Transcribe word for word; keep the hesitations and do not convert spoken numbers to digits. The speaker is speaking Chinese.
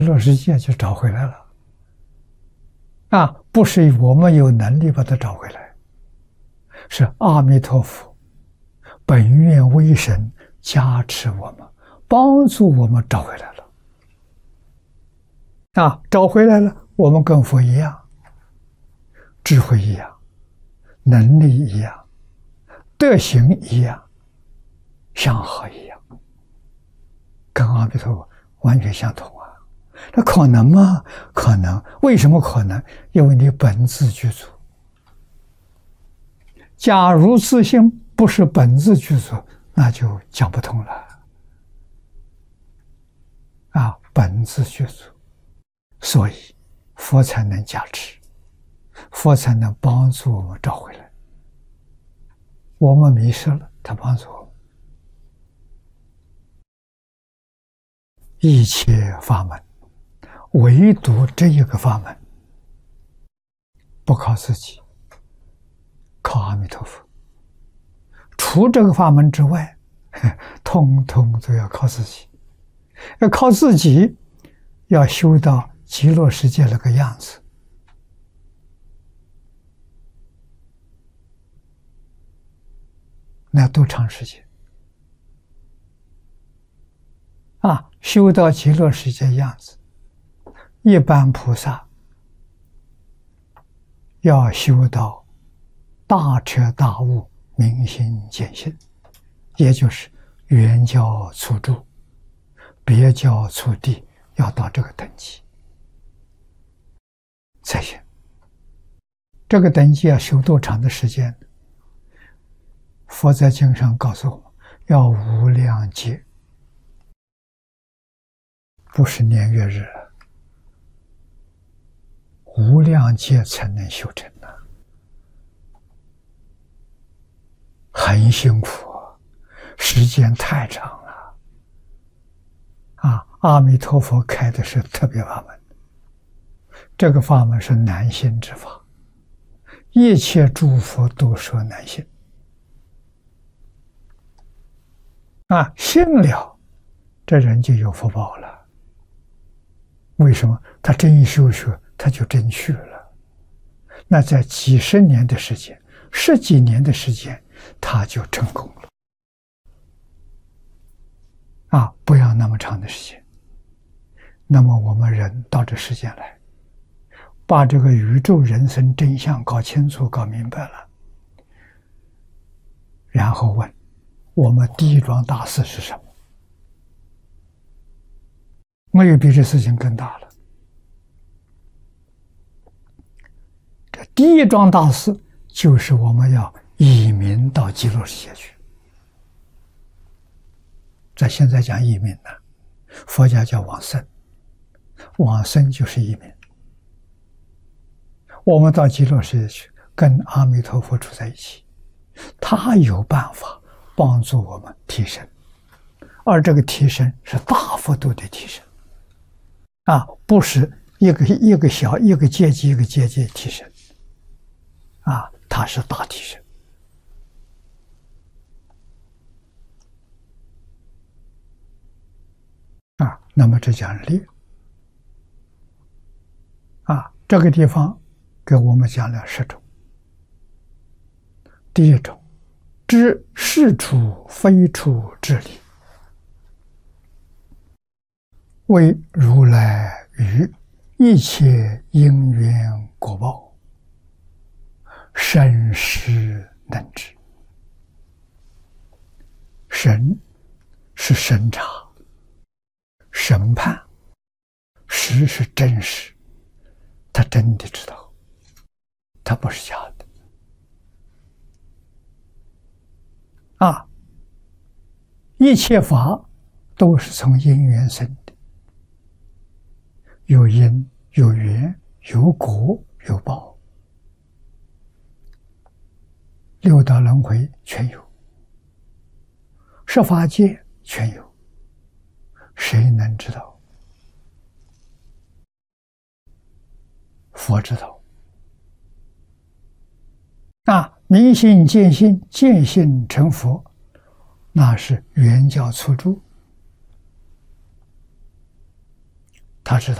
乐世界就找回来了。啊，不是我们有能力把它找回来，是阿弥陀佛本愿威神加持我们，帮助我们找回来了。啊，找回来了，我们跟佛一样，智慧一样，能力一样，德行一样，相好一样，跟阿弥陀佛完全相同啊！这可能吗？可能。为什么可能？因为你本自具足。假如自性不是本自具足，那就讲不通了。啊，本自具足，所以佛才能加持，佛才能帮助我们找回来。我们迷失了，他帮助我们。一切法门，唯独这一个法门，不靠自己，靠阿弥陀佛。除这个法门之外，通通都要靠自己。要靠自己，要修到极乐世界那个样子，那多长时间啊？修到极乐世界样子，一般菩萨要修到大彻大悟、明心见性，也就是圆教初住、别教初地，要到这个等级才行。这个等级要修多长的时间？佛在经上告诉我们，要无量劫，不是年月日，无量劫才能修成的，很辛苦，时间太长了。啊，阿弥陀佛开的是特别法门，这个法门是难信之法，一切诸佛都说难信。啊，信了，这人就有福报了。为什么？他真修学，他就真去了。那在几十年的时间，十几年的时间，他就成功了。啊，不要那么长的时间。那么我们人到这世间来，把这个宇宙人生真相搞清楚、搞明白了，然后问我们第一桩大事是什么？没有比这事情更大了。这第一桩大事就是我们要移民到极乐世界去。在现在讲移民呢，佛家叫往生，往生就是移民。我们到极乐世界去，跟阿弥陀佛住在一起，他有办法帮助我们提升，而这个提升是大幅度的提升，啊，不是一个一个小一个阶级一个阶级提升，啊，它是大提升。啊，那么这讲力，啊，这个地方给我们讲了十种。第一种，知是处非处之理，为如来于一切因缘果报，审实能知。审是审查、审判，实是真实，他真的知道，他不是假的。啊，一切法都是从因缘生的，有因有缘有果有报，六道轮回全有，十法界全有，谁能知道？佛知道。啊，明心见性，见性成佛，那是圆教初住。 他知道。